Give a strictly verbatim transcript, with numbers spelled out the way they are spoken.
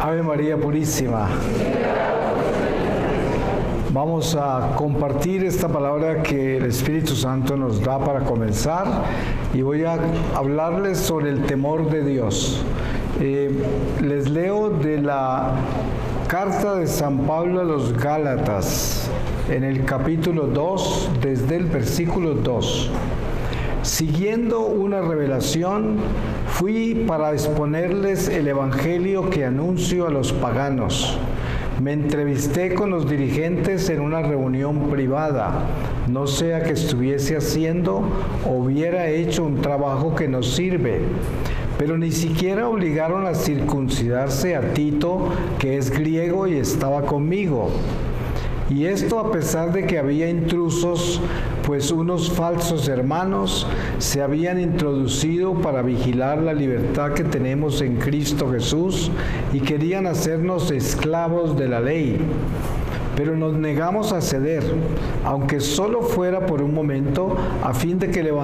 Ave María Purísima. Vamos a compartir esta palabra que el Espíritu Santo nos da para comenzar y voy a hablarles sobre el temor de Dios. Eh, les leo de la carta de San Pablo a los Gálatas, en el capítulo dos, desde el versículo dos. Siguiendo una revelación, fui para exponerles el evangelio que anuncio a los paganos. Me entrevisté con los dirigentes en una reunión privada, no sea que estuviese haciendo o hubiera hecho un trabajo que nos sirve. Pero ni siquiera obligaron a circuncidarse a Tito, que es griego y estaba conmigo. Y esto a pesar de que había intrusos, pues unos falsos hermanos se habían introducido para vigilar la libertad que tenemos en Cristo Jesús y querían hacernos esclavos de la ley. Pero nos negamos a ceder, aunque solo fuera por un momento, a fin de que el evangelio